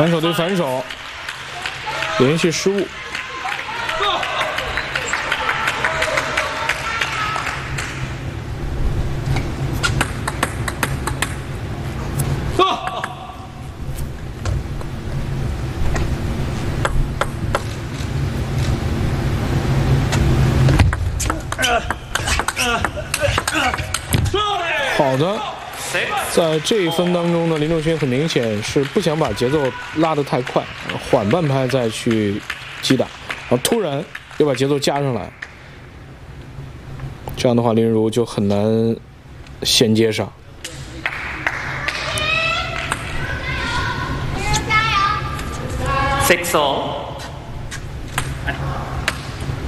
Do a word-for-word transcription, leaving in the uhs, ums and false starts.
反手对反手，连续失误。好的，在这一分当中呢，林仲勋很明显是不想把节奏拉得太快，缓半拍再去击打，然后突然又把节奏加上来，这样的话林如就很难衔接上。 Six all。